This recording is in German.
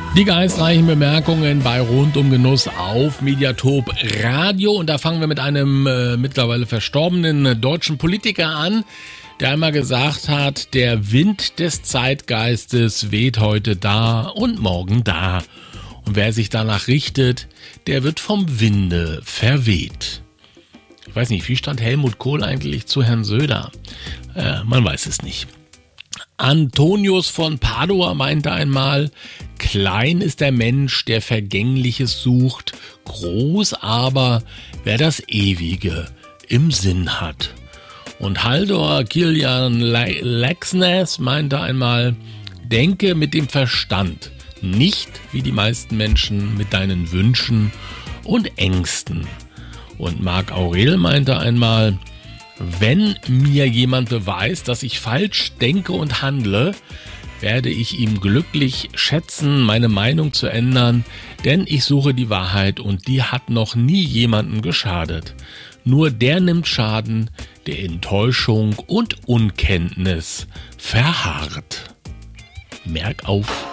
Die geistreichen Bemerkungen bei Rund um Genuss auf Mediatop Radio. Und da fangen wir mit einem mittlerweile verstorbenen deutschen Politiker an, der einmal gesagt hat, der Wind des Zeitgeistes weht heute da und morgen da. Und wer sich danach richtet, der wird vom Winde verweht. Ich weiß nicht, wie stand Helmut Kohl eigentlich zu Herrn Söder? Man weiß es nicht. Antonius von Padua meinte einmal, klein ist der Mensch, der Vergängliches sucht, groß aber, wer das Ewige im Sinn hat. Und Haldor Kilian Laxness meinte einmal, denke mit dem Verstand, nicht wie die meisten Menschen mit deinen Wünschen und Ängsten. Und Marc Aurel meinte einmal, wenn mir jemand beweist, dass ich falsch denke und handle, werde ich ihm glücklich schätzen, meine Meinung zu ändern, denn ich suche die Wahrheit und die hat noch nie jemandem geschadet. Nur der nimmt Schaden, der in Täuschung und Unkenntnis verharrt. Merk auf.